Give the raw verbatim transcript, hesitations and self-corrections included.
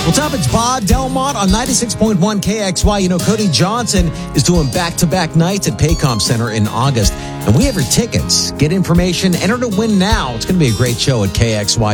What's up? It's Bob Delmont on ninety-six point one K X Y. You know, Cody Johnson is doing back-to-back nights at Paycom Center in August. And we have your tickets. Get information. Enter to win now. It's going to be a great show at K X Y.